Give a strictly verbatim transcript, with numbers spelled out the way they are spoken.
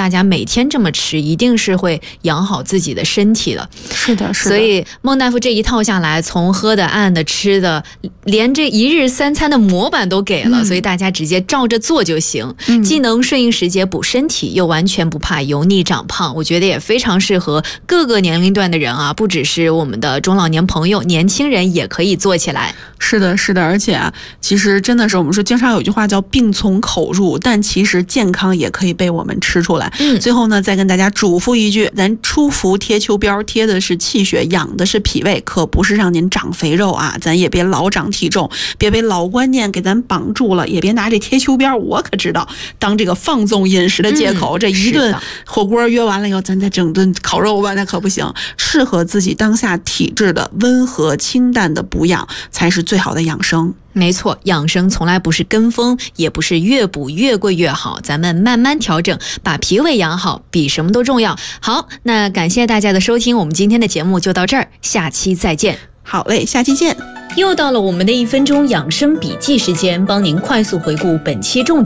大家每天这么吃，一定是会养好自己的身体的。 是的，是的。 所以孟大夫这一套下来，从喝的、按的、吃的，连这一日三餐的模板都给了，嗯、所以大家直接照着做就行，嗯、既能顺应时节补身体，又完全不怕油腻长胖。我觉得也非常适合各个年龄段的人啊，不只是我们的中老年朋友，年轻人也可以做起来。 是的，是的，而且啊，其实真的是我们说，经常有一句话叫病从口入，但其实健康也可以被我们吃出来。嗯，最后呢，再跟大家嘱咐一句，咱出服贴秋膘，贴的是气血，养的是脾胃，可不是让您长肥肉啊！咱也别老长体重，别被老观念给咱绑住了，也别拿这贴秋膘，我可知道当这个放纵饮食的借口。嗯、这一顿火锅约完了以后，咱再整顿烤肉吧，那可不行。适合自己当下体质的温和清淡的补养，才是最好的养生。 没错，养生从来不是跟风，也不是越补越贵越好，咱们慢慢调整，把脾胃养好比什么都重要。好，那感谢大家的收听，我们今天的节目就到这儿，下期再见。 好嘞，下期见。 又到了我们的一分钟养生笔记时间，帮您快速回顾本期重点。